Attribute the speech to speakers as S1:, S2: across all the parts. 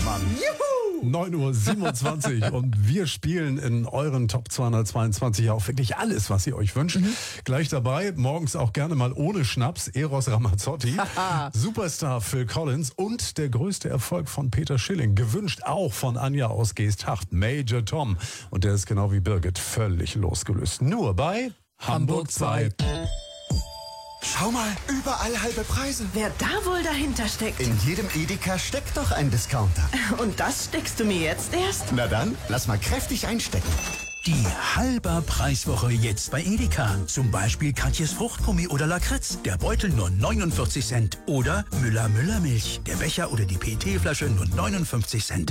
S1: Mann. Juhu! 9:27 Uhr und wir spielen in euren Top 222 auch wirklich alles, was ihr euch wünscht. Gleich dabei, morgens auch gerne mal ohne Schnaps, Eros Ramazzotti, Superstar Phil Collins und der größte Erfolg von Peter Schilling. Gewünscht auch von Anja aus Geesthacht, Major Tom. Und der ist genau wie Birgit völlig losgelöst. Nur bei Hamburg 2.
S2: Schau mal, überall halbe Preise.
S3: Wer da wohl dahinter steckt?
S2: In jedem Edeka steckt doch ein Discounter.
S3: Und das steckst du mir jetzt erst?
S2: Na dann, lass mal kräftig einstecken.
S4: Die halber Preiswoche jetzt bei Edeka. Zum Beispiel Katjes Fruchtgummi oder Lakritz. Der Beutel nur 49 Cent. Oder Müller-Milch. Der Becher oder die PET-Flasche nur 59 Cent.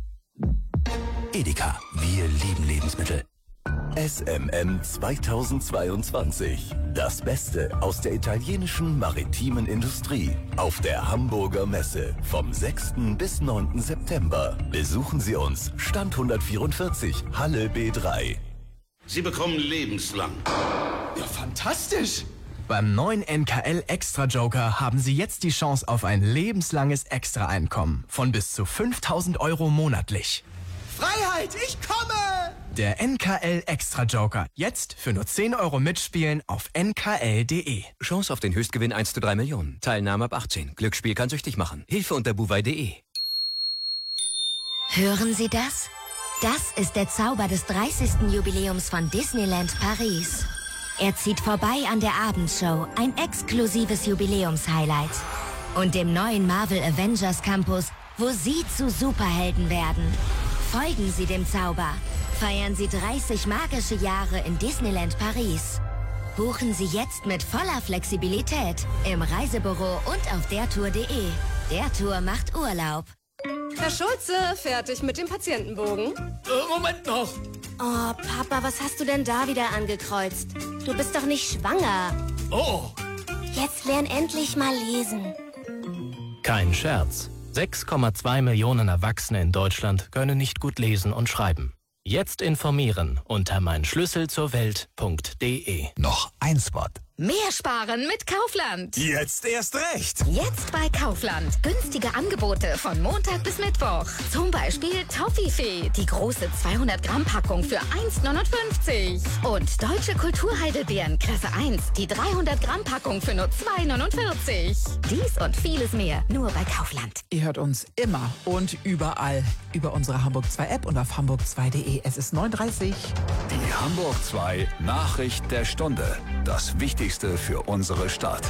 S4: Edeka. Wir lieben Lebensmittel.
S5: SMM 2022. Das Beste aus der italienischen maritimen Industrie. Auf der Hamburger Messe vom 6. bis 9. September. Besuchen Sie uns. Stand 144, Halle B3.
S6: Sie bekommen lebenslang.
S2: Ja, fantastisch.
S7: Beim neuen NKL Extra Joker haben Sie jetzt die Chance auf ein lebenslanges Extra-Einkommen von bis zu 5.000 € monatlich.
S2: Freiheit, ich komme!
S7: Der NKL Extra Joker. Jetzt für nur 10 € mitspielen auf nkl.de.
S8: Chance auf den Höchstgewinn 1:3 Millionen. Teilnahme ab 18. Glücksspiel kann süchtig machen. Hilfe unter buwei.de.
S9: Hören Sie das? Das ist der Zauber des 30. Jubiläums von Disneyland Paris. Er zieht vorbei an der Abendshow, ein exklusives Jubiläumshighlight. Und dem neuen Marvel Avengers Campus, wo Sie zu Superhelden werden. Folgen Sie dem Zauber. Feiern Sie 30 magische Jahre in Disneyland Paris. Buchen Sie jetzt mit voller Flexibilität im Reisebüro und auf dertour.de. Der Tour macht Urlaub.
S10: Herr Schulze, fertig mit dem Patientenbogen?
S4: Moment noch.
S9: Oh, Papa, was hast du denn da wieder angekreuzt? Du bist doch nicht schwanger.
S4: Oh.
S9: Jetzt lern endlich mal lesen.
S11: Kein Scherz. 6,2 Millionen Erwachsene in Deutschland können nicht gut lesen und schreiben. Jetzt informieren unter meinschlüsselzurwelt.de.
S4: Noch ein Spot.
S12: Mehr sparen mit Kaufland.
S2: Jetzt erst recht.
S12: Jetzt bei Kaufland. Günstige Angebote von Montag bis Mittwoch. Zum Beispiel Toffifee, die große 200-Gramm-Packung für 1,59. Und Deutsche Kulturheidelbeeren Klasse 1, die 300-Gramm-Packung für nur 2,49. Dies und vieles mehr nur bei Kaufland.
S3: Ihr hört uns immer und überall über unsere Hamburg 2 App und auf hamburg2.de. Es ist 9:30.
S13: Die Hamburg 2 Nachricht der Stunde. Das Wichtigste für unsere Stadt.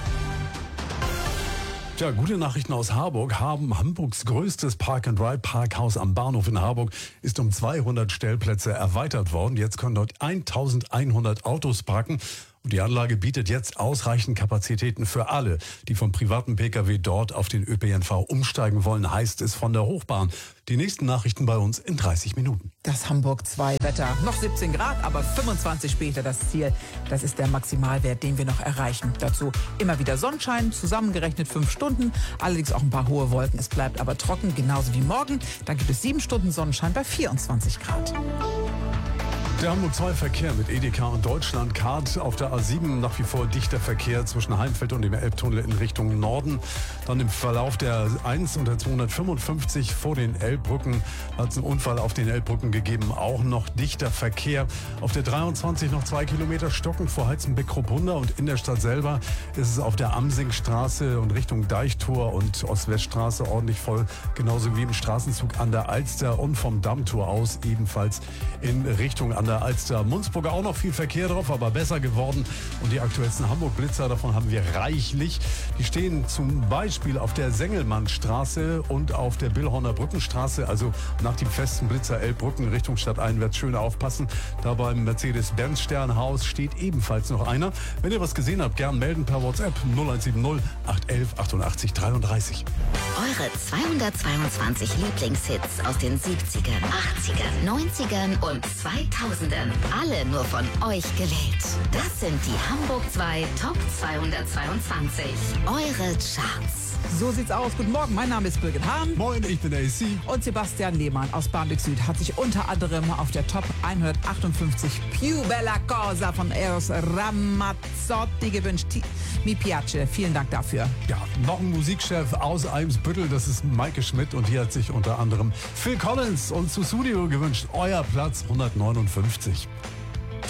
S1: Tja, gute Nachrichten aus Harburg. Hamburgs größtes Park-and-Ride-Parkhaus am Bahnhof in Harburg ist um 200 Stellplätze erweitert worden. Jetzt können dort 1100 Autos parken. Und die Anlage bietet jetzt ausreichend Kapazitäten für alle, die vom privaten Pkw dort auf den ÖPNV umsteigen wollen, heißt es von der Hochbahn. Die nächsten Nachrichten bei uns in 30 Minuten.
S3: Das Hamburg 2 Wetter. Noch 17 Grad, aber 25 später das Ziel. Das ist der Maximalwert, den wir noch erreichen. Dazu immer wieder Sonnenschein, zusammengerechnet 5 Stunden. Allerdings auch ein paar hohe Wolken. Es bleibt aber trocken, genauso wie morgen. Dann gibt es 7 Stunden Sonnenschein bei 24 Grad.
S1: Der Hamburg 2 Verkehr mit Edeka und Deutschlandcard. Auf der A7 nach wie vor dichter Verkehr zwischen Heimfeld und dem Elbtunnel in Richtung Norden. Dann im Verlauf der 1 und der 255 vor den Elbbrücken hat es einen Unfall auf den Elbbrücken gegeben. Auch noch dichter Verkehr. Auf der 23 noch 2 Kilometer stocken vor Heizenbeck-Kruppunda und in der Stadt selber ist es auf der Amsingstraße und Richtung Deichtor und Ost-West-Straße ordentlich voll. Genauso wie im Straßenzug an der Alster und vom Dammtor aus ebenfalls in Richtung an der Alster. Munzburg auch noch viel Verkehr drauf, aber besser geworden. Und die aktuellsten Hamburg-Blitzer, davon haben wir reichlich. Die stehen zum Beispiel auf der Sengelmannstraße und auf der Billhorner Brückenstraße, also nach dem festen Blitzer Elbbrücken Richtung stadteinwärts. Schön aufpassen. Da beim Mercedes-Benz-Sternhaus steht ebenfalls noch einer. Wenn ihr was gesehen habt, gern melden per WhatsApp 0170 811 88 33.
S12: Eure 222 Lieblingshits aus den 70ern, 80ern, 90ern und 2000ern. Alle nur von euch gewählt. Das sind die Hamburg 2 Top 222. Eure Charts.
S3: So sieht's aus. Guten Morgen, mein Name ist Birgit Hahn.
S1: Moin, ich bin AC.
S3: Und Sebastian Lehmann aus Barmbek Süd hat sich unter anderem auf der Top 158 Più Bella Cosa von Eros Ramazzotti gewünscht. Mi piace. Vielen Dank dafür.
S1: Ja, noch ein Musikchef aus Eimsbüttel, das ist Maike Schmidt und hier hat sich unter anderem Phil Collins und Sussudio gewünscht. Euer Platz 159.